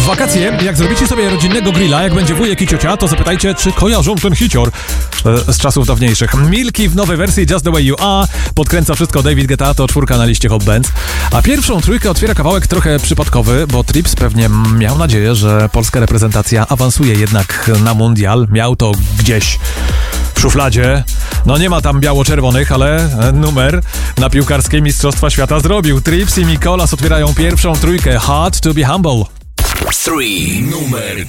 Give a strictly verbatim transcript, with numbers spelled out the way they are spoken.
wakacje, jak zrobicie sobie rodzinnego grilla, jak będzie wujek i ciocia, to zapytajcie, czy kojarzą ten hicior e, z czasów dawniejszych. Milky w nowej wersji Just The Way You Are podkręca wszystko David Guetta, to czwórka na liście Hot Bands. A pierwszą trójkę otwiera kawałek trochę przypadkowy, bo Trips pewnie miał nadzieję, że polska reprezentacja awansuje jednak na mundial. Miał to gdzieś w szufladzie. No nie ma tam biało-czerwonych, ale numer na piłkarskie Mistrzostwa Świata zrobił. Trips i Mikolas otwierają pierwszą trójkę. Hard to be humble. trzy. Numer